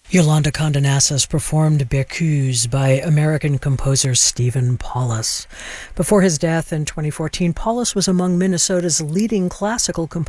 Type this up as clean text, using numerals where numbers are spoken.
Yolanda Condonassus performed Berceuse by American composer Stephen Paulus. Before his death in 2014, Paulus was among Minnesota's leading classical composers.